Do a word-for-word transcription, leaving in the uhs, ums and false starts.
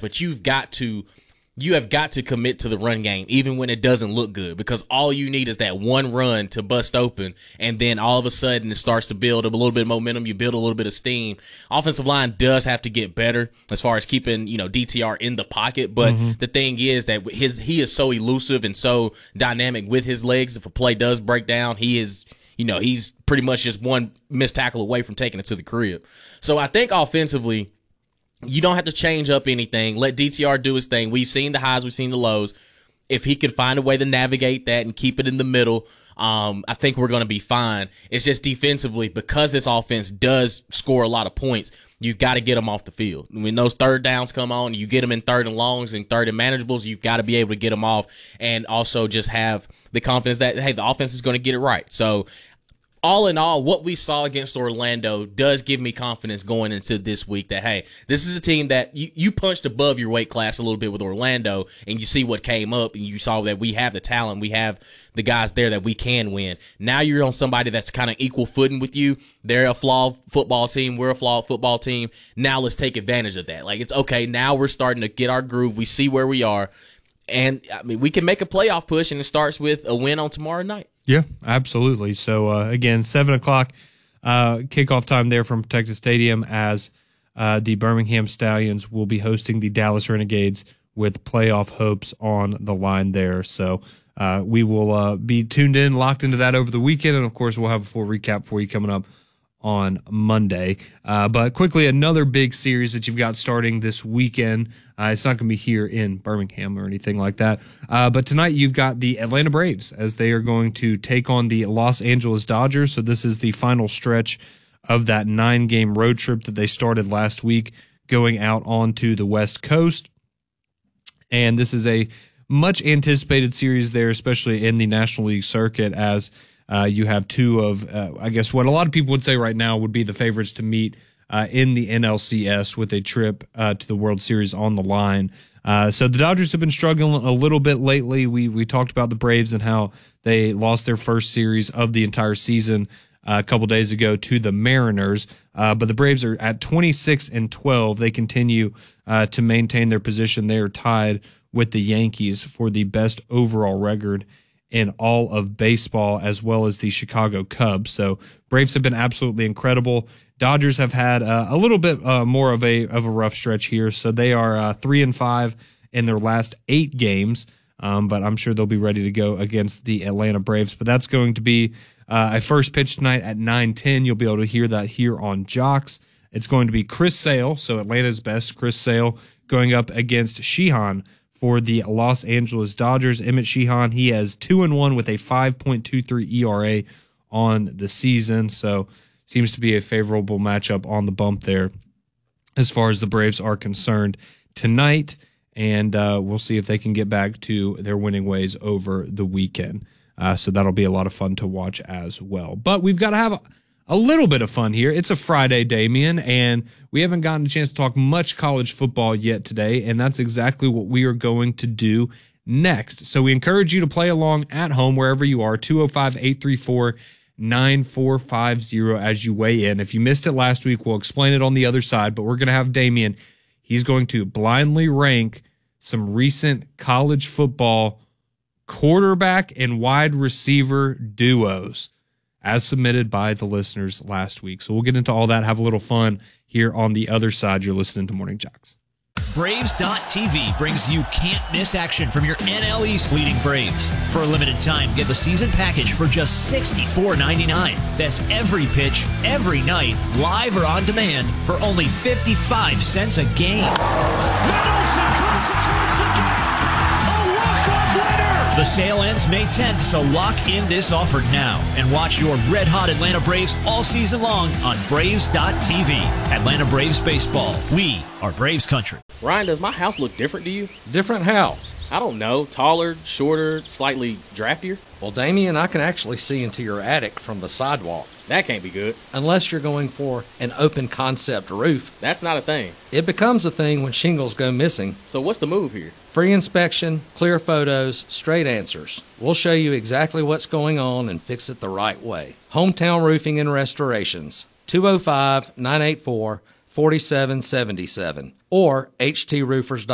but you've got to you have got to commit to the run game, even when it doesn't look good, because all you need is that one run to bust open, and then all of a sudden it starts to build up a little bit of momentum. You build a little bit of steam. Offensive line does have to get better as far as keeping, you know, D T R in the pocket, but mm-hmm. the thing is that his he is so elusive and so dynamic with his legs. If a play does break down, he is, you know, he's pretty much just one missed tackle away from taking it to the crib. So I think offensively, you don't have to change up anything. Let D T R do his thing. We've seen the highs, we've seen the lows. If he can find a way to navigate that and keep it in the middle, um, I think we're going to be fine. It's just defensively, because this offense does score a lot of points, you've got to get them off the field. When those third downs come on, you get them in third and longs and third and manageables, you've got to be able to get them off and also just have the confidence that, hey, the offense is going to get it right. So all in all, what we saw against Orlando does give me confidence going into this week that, hey, this is a team that you, you punched above your weight class a little bit with Orlando, and you see what came up, and you saw that we have the talent, we have the guys there that we can win. Now you're on somebody that's kind of equal footing with you. They're a flawed football team. We're a flawed football team. Now let's take advantage of that. Like, it's okay. Now we're starting to get our groove. We see where we are. And, I mean, we can make a playoff push, and it starts with a win on tomorrow night. Yeah, absolutely. So, uh, again, seven o'clock uh, kickoff time there from Protective Stadium as uh, the Birmingham Stallions will be hosting the Dallas Renegades with playoff hopes on the line there. So uh, we will uh, be tuned in, locked into that over the weekend, and, of course, we'll have a full recap for you coming up on Monday. Uh, but quickly, another big series that you've got starting this weekend. Uh, it's not going to be here in Birmingham or anything like that. Uh, but tonight you've got the Atlanta Braves as they are going to take on the Los Angeles Dodgers. So this is the final stretch of that nine-game road trip that they started last week going out onto the West Coast. And this is a much-anticipated series there, especially in the National League circuit, as Uh, you have two of, uh, I guess, what a lot of people would say right now would be the favorites to meet uh, in the N L C S with a trip uh, to the World Series on the line. Uh, so the Dodgers have been struggling a little bit lately. We we talked about the Braves and how they lost their first series of the entire season uh, a couple days ago to the Mariners. Uh, but the Braves are at twenty-six and twelve. They continue uh, to maintain their position. They are tied with the Yankees for the best overall record in all of baseball, as well as the Chicago Cubs. So Braves have been absolutely incredible. Dodgers have had uh, a little bit uh, more of a of a rough stretch here. So they are uh, three and five in their last eight games. Um, but I'm sure they'll be ready to go against the Atlanta Braves. But that's going to be uh, a first pitch tonight at nine ten. You'll be able to hear that here on Jocks. It's going to be Chris Sale, so Atlanta's best, Chris Sale, going up against Sheehan for the Los Angeles Dodgers. Emmett Sheehan, he has two and one with a five point two three E R A on the season, so seems to be a favorable matchup on the bump there as far as the Braves are concerned tonight, and uh, we'll see if they can get back to their winning ways over the weekend. Uh, so that'll be a lot of fun to watch as well. But we've got to have a, a little bit of fun here. It's a Friday, Damian, and we haven't gotten a chance to talk much college football yet today, and that's exactly what we are going to do next. So we encourage you to play along at home wherever you are, two oh five, eight three four, nine four five zero as you weigh in. If you missed it last week, we'll explain it on the other side, but we're going to have Damian. He's going to blindly rank some recent college football quarterback and wide receiver duos as submitted by the listeners last week. So we'll get into all that, have a little fun here on the other side. You're listening to Morning Jocks. Braves dot T V brings you can't-miss action from your N L East leading Braves. For a limited time, get the season package for just sixty-four ninety-nine. That's every pitch, every night, live or on demand for only fifty-five cents a game. Middleton drops it towards the gap. A walk-off winner. The sale ends May tenth, so lock in this offer now and watch your red-hot Atlanta Braves all season long on Braves dot T V. Atlanta Braves baseball. We are Braves country. Ryan, does my house look different to you? Different how? I don't know. Taller, shorter, slightly draftier? Well, Damien, I can actually see into your attic from the sidewalk. That can't be good. Unless you're going for an open concept roof. That's not a thing. It becomes a thing when shingles go missing. So what's the move here? Free inspection, clear photos, straight answers. We'll show you exactly what's going on and fix it the right way. Hometown Roofing and Restorations, two oh five, nine eight four, four seven seven seven or H T roofers dot com.